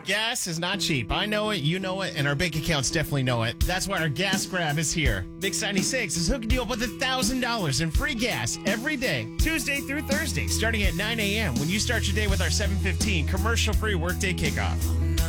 Gas is not cheap. I know it, you know it, and our bank accounts definitely know it. That's why our gas grab is here. Mix 96 is hooking you up with $1,000 in free gas every day, Tuesday through Thursday, starting at 9 a.m. when you start your day with our 7:15 commercial-free workday kickoff.